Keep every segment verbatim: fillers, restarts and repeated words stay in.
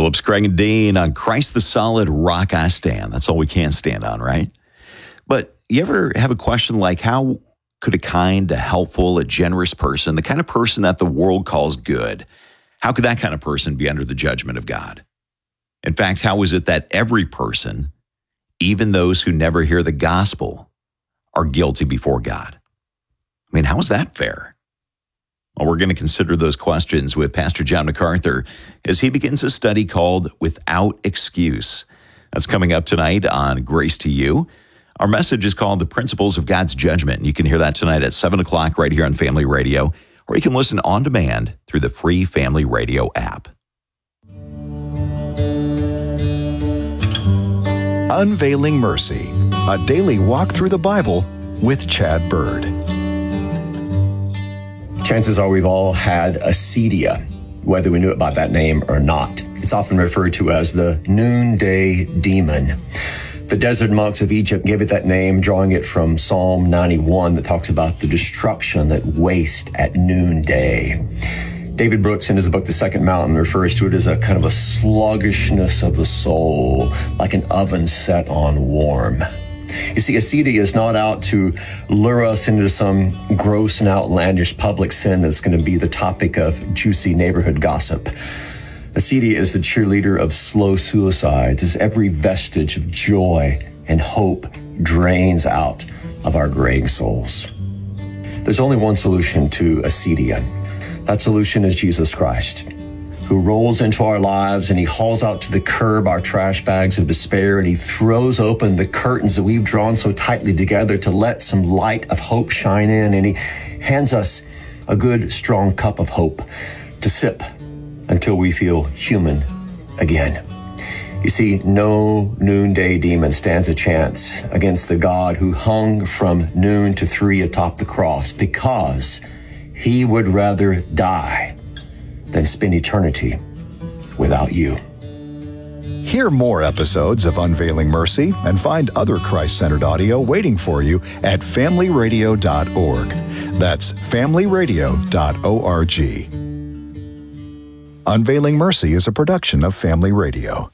Phillips, Craig, and Dean on Christ the Solid Rock I Stand. That's all we can stand on, right? But you ever have a question like, how could a kind, a helpful, a generous person, the kind of person that the world calls good, how could that kind of person be under the judgment of God? In fact, how is it that every person, even those who never hear the gospel, are guilty before God? I mean, how is that fair? Well, we're going to consider those questions with Pastor John MacArthur as he begins a study called Without Excuse. That's coming up tonight on Grace to You. Our message is called The Principles of God's Judgment, and you can hear that tonight at seven o'clock right here on Family Radio, or you can listen on demand through the free Family Radio app. Unveiling Mercy, a daily walk through the Bible with Chad Bird. Chances are we've all had acedia, whether we knew it by that name or not. It's often referred to as the noonday demon. The desert monks of Egypt gave it that name, drawing it from Psalm ninety-one that talks about the destruction that waste at noonday. David Brooks, in his book, The Second Mountain, refers to it as a kind of a sluggishness of the soul, like an oven set on warm. You see, acedia is not out to lure us into some gross and outlandish public sin that's going to be the topic of juicy neighborhood gossip. Acedia is the cheerleader of slow suicides, as every vestige of joy and hope drains out of our graying souls. There's only one solution to acedia. That solution is Jesus Christ, who rolls into our lives and he hauls out to the curb our trash bags of despair, and he throws open the curtains that we've drawn so tightly together to let some light of hope shine in, and he hands us a good, strong cup of hope to sip until we feel human again. You see, no noonday demon stands a chance against the God who hung from noon to three atop the cross, because he would rather die than spend eternity without you. Hear more episodes of Unveiling Mercy and find other Christ-centered audio waiting for you at family radio dot org. That's family radio dot org. Unveiling Mercy is a production of Family Radio.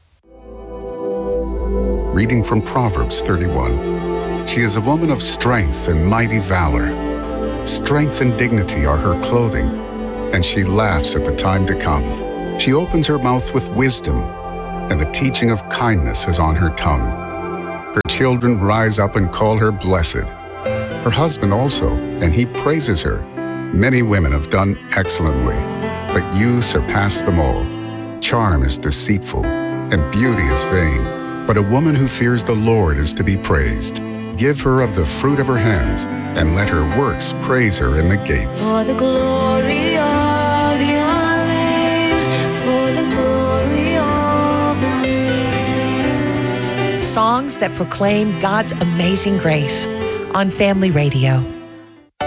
Reading from Proverbs thirty-one. She is a woman of strength and mighty valor. Strength and dignity are her clothing, and she laughs at the time to come. She opens her mouth with wisdom, and the teaching of kindness is on her tongue. Her children rise up and call her blessed. Her husband also, and he praises her. Many women have done excellently, but you surpass them all. Charm is deceitful, and beauty is vain, but a woman who fears the Lord is to be praised. Give her of the fruit of her hands, and let her works praise her in the gates. For the glory of your name, for the glory of your name. Songs that proclaim God's amazing grace on Family Radio.